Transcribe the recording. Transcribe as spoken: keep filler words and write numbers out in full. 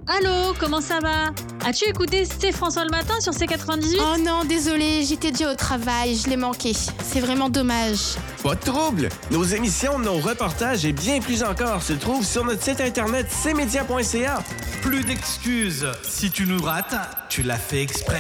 Allô, comment ça va? As-tu écouté C'est François le matin sur C quatre-vingt-dix-huit? Oh non, désolé, j'étais déjà au travail, je l'ai manqué. C'est vraiment dommage. Pas de trouble! Nos émissions, nos reportages et bien plus encore se trouvent sur notre site internet c média point c a. Plus d'excuses. Si tu nous rates, tu l'as fait exprès.